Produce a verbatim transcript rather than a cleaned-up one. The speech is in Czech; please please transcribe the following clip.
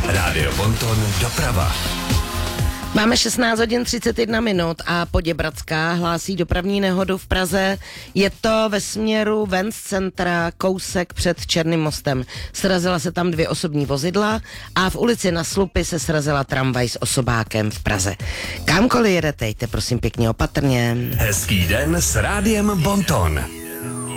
Rádio Bonton doprava. Máme šestnáct hodin třicet jedna minut a Poděbradská hlásí dopravní nehodu v Praze. Je to ve směru ven z centra, kousek před Černým mostem. Srazila se tam dvě osobní vozidla a v ulici Na Slupy se srazila tramvaj s osobákem v Praze. Kamkoliv jedete, jděte prosím pěkně opatrně. Hezký den s Rádiem Bonton.